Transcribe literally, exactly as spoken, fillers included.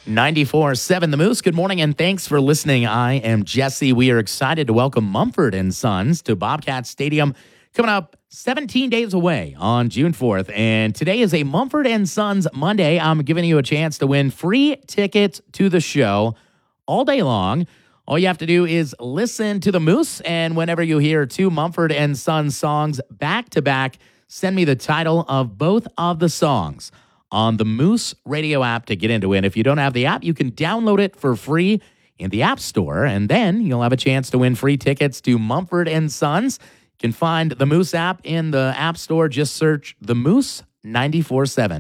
ninety-four seven The Moose. Good morning and thanks for listening. I am Jesse. We are excited to welcome Mumford and Sons to Bobcat Stadium coming up seventeen days away on June fourth. And today is a Mumford and Sons Monday. I'm giving you a chance to win free tickets to the show all day long. All you have to do is listen to the Moose, and whenever you hear two Mumford and Sons songs back to back, send me the title of both of the songs on the Moose radio app to get into it. If you don't have the app, you can download it for free in the App Store, and then you'll have a chance to win free tickets to Mumford and Sons. You can find the Moose app in the App Store. Just search the Moose ninety-four seven.